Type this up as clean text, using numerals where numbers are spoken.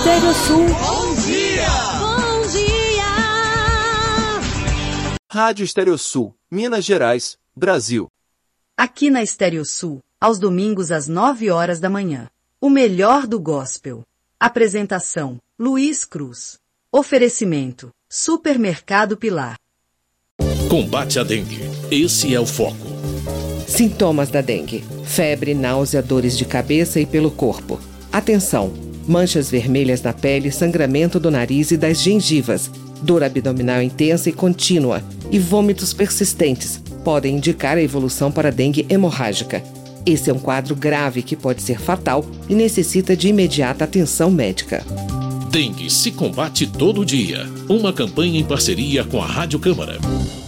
Estéreo-Sul. Bom dia! Bom dia! Rádio Estéreo-Sul, Minas Gerais, Brasil. Aqui na Estéreo-Sul, aos domingos às 9 horas da manhã. O melhor do gospel. Apresentação, Luiz Cruz. Oferecimento, Supermercado Pilar. Combate à dengue. Esse é o foco. Sintomas da dengue: febre, náusea, dores de cabeça e pelo corpo. Atenção! Manchas vermelhas na pele, sangramento do nariz e das gengivas, dor abdominal intensa e contínua e vômitos persistentes podem indicar a evolução para dengue hemorrágica. Esse é um quadro grave que pode ser fatal e necessita de imediata atenção médica. Dengue se combate todo dia. Uma campanha em parceria com a Rádio Câmara.